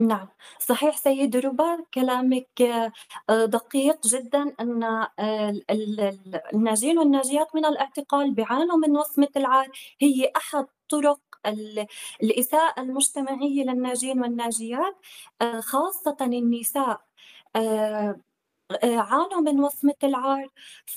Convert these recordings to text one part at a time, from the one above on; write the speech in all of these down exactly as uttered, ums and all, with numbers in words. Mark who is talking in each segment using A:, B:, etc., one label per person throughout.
A: نعم، صحيح سيدة ربى كلامِك آآ دقيق جدًا أن آآ ال ال الناجين والناجيات من الاعتقال بيعانوا من وصمة العار، هي أحد طرق ال الإساءة المجتمعية للناجين والناجيات، آآ خاصةً النساء آآ آآ عانوا من وصمة العار، ف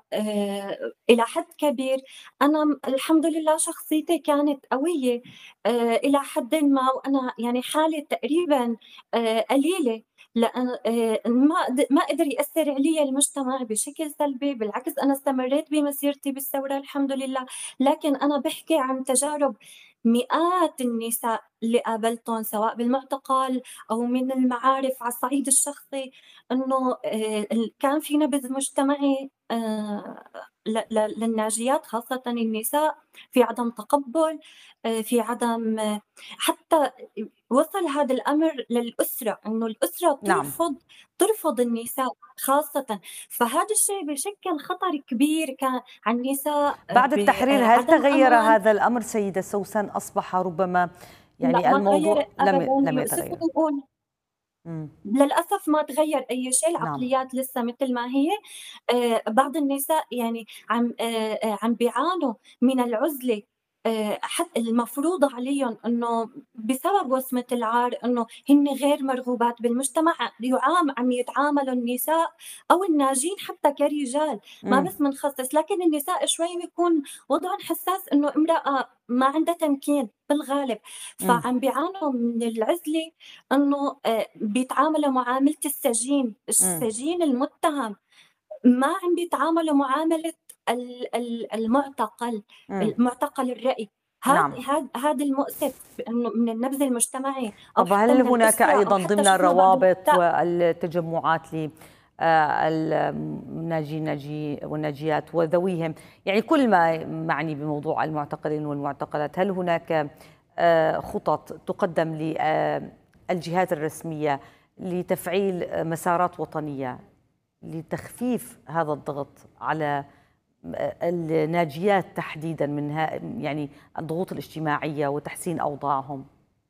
A: آآ إلى حد كبير أنا م الحمد لله شخصيتي كانت قوية آآ إلى حدٍ ما، وأنا يعني حالة تقريبًا آآ قليلة، لأن آآ ما قد ما قدر يأثّر عليَّ المجتمع بشكل سلبي، بالعكس أنا استمريت بمسيرتي بالثورة الحمد لله، لكن أنا باحكي عن تجارب مئات النساء اللي قابلتن سواء بالمعتقل أو من المعارف على الصعيد الشخصي. إنه آآ ال كان في نبذ مجتمعي آآ ل ل للناجيات خاصةً النساء، في عدم تقبُّل، آآ في عدم آه، حتى وصل هذا الأمر للأسرة، إنه الأسرة
B: نعم.
A: ترفض ترفض النساء خاصةً، فهذا الشيء بيشكِّل خطر كبير كان على النساء
B: بعد التحرير هل
A: بعدم
B: تغيّر
A: أمان.
B: هذا الأمر سيدة سوسن؟ أصبح ربما
A: لأ
B: يعني
A: ما تغيّر
B: الموضوع لم
A: أبدًا،
B: لم
A: يؤسفني
B: يتغيّر.
A: أقول
B: إمم.
A: للأسف ما تغيّر أي شيء،
B: نعم.
A: العقليات لسه متل ما هي، آآ بعض النساء يعني عم آآ عم بيعانوا من العُزلة آآ حت المفروضة عليهم إنه بسبب وصمة العار إنه هن غير مرغوبات بالمجتمع، يعام عم يتعاملوا النساء أو الناجين حتى كرجال، ما
B: إمم.
A: بس منخصص، لكن النساء شوي بيكون وضعهم حساس إنه امرأة ما عندها تمكين بالغالب،
B: إمم.
A: فعم بيعانوا من العزلة إنه آآ بيتعاملوا معاملة السجين،
B: إمم.
A: السجين المتهم، ما عم بيتعاملوا معاملة ال ال المُعتقل،
B: إمم.
A: المُعتقل الرأي، هاد
B: نعم.
A: هاد هاد المؤسف إنه من النبذ المجتمعي أو
B: طب
A: حتى
B: هل
A: من
B: هناك
A: الأسرة أو
B: أيضًا
A: حتى
B: ضمن
A: شُفنا بعض
B: الروابط
A: النساء.
B: والتجمعات ل آآ الناجين الناجي والناجيات وذويهم، يعني كل ما معني بموضوع المعتقلين والمعتقلات، هل هناك آآ خطط تقدم للجهات الرسمية لتفعيل مسارات وطنية لتخفيف هذا الضغط على الناجيات تحديدًا من ها يعني الضغوط الاجتماعية وتحسين أوضاعهم؟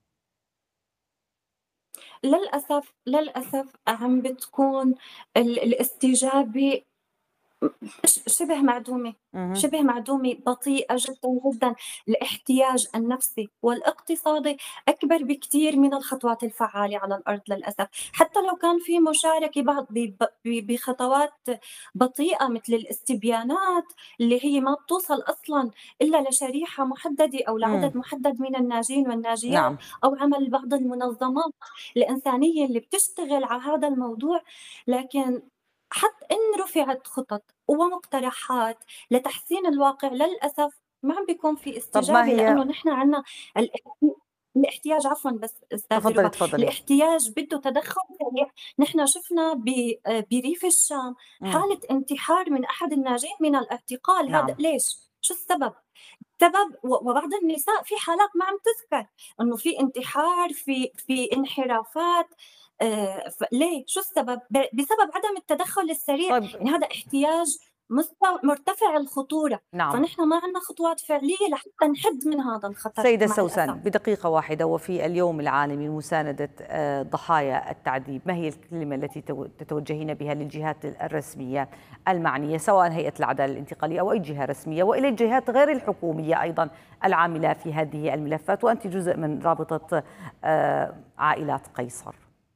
A: للأسف، للأسف عم بتكون ال الاستجابة ش شِبه معدومة،
B: اهم.
A: شِبه معدومة، بطيئة جدًا، جدًا، الاحتياج النفسي والاقتصادي أكبر بكتير من الخطوات الفعّالة على الأرض للأسف، حتى لو كان في مشاركة بعض ب ب ب بخطوات بطيئة مثل الاستبيانات اللي هي ما بتوصل أصلًا إلا لشريحة محددة أو
B: إمم.
A: لعدد محدد من الناجين والناجيات،
B: نعم.
A: أو عمل بعض المنظمات الإنسانية اللي بتشتغل على هذا الموضوع، لكن حتى إن رُفعت خطط ومقترحات لتحسين الواقع للأسف ما عم بيكون في
B: طب ما
A: استجابة،
B: هي
A: لإنه نحن عندنا الاح الاحتياج عفوًا بس أستاذة
B: تفضّلي،
A: ربا،
B: تفضّلي.
A: الاحتياج بده تدخُّل سريع، نحن شفنا ب آآ بريف الشام
B: إمم.
A: حالة انتحار من أحد الناجين من الاعتقال، هذا
B: نعم.
A: ليش؟ شو السبب؟ السبب و وبعض النساء في حالات ما عم تُذكر، إنه في انتحار، في في انحرافات، آآ فليه؟ شو السبب؟ ب بسبب عدم التدخُّل السريع،
B: طيب.
A: يعني هذا احتياج مستو مرتفع الخطورة،
B: نعم.
A: فنحن ما عندنا خطوات فعلية لحتى نحد من هذا الخطر
B: سيدة
A: مع
B: سوسن،
A: الأسف.
B: بدقيقة واحدة وفي اليوم العالمي لمساندة آآ ضحايا التعذيب، ما هي الكلمة التي تو تتوجهين بها للجهات الرسمية المعنية، سواء هيئة العدالة الانتقالية أو أي جهة رسمية، وإلى الجهات غير الحكومية أيضًا العاملة في هذه الملفات، وأنتِ جزء من رابطة آآ عائلات قيصر؟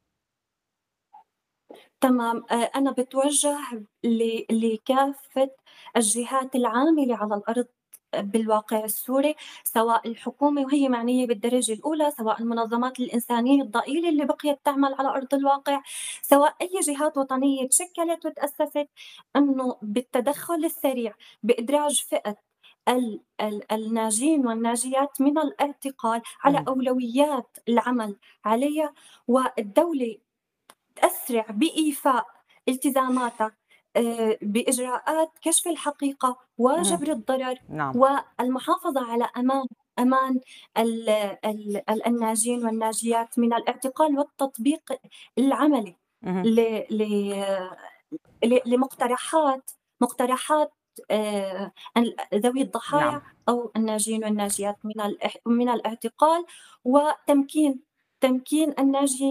A: تمام، آآ أنا باتوجّه ل لكافة الجهات العاملة على الأرض بالواقع السوري، سواء الحكومة وهي معنية بالدرجة الأولى، سواء المنظمات الإنسانية الضئيلة اللي بقيت تعمل على أرض الواقع، سواء أي جهات وطنية تشكّلت وتأسست، إنه بالتدخُّل السريع بإدراج فئة ال ال الناجين والناجيات من الاعتقال على
B: اهم.
A: أولويات العمل عليها، والدولة تأسرع بإيفاء التزاماتها آآ بإجراءات كشف الحقيقة
B: اهم.
A: وجبر الضرر
B: نعم.
A: والمحافظة على أمان أمان ال ال ال الناجين والناجيات من الاعتقال والتطبيق العملي
B: اهم.
A: ل ل ل لمقترحات مقترحات آآ ال ذوي
B: نعم.
A: الضحايا أو الناجين والناجيات من الاح من الاعتقال وتمكين تمكين الناجين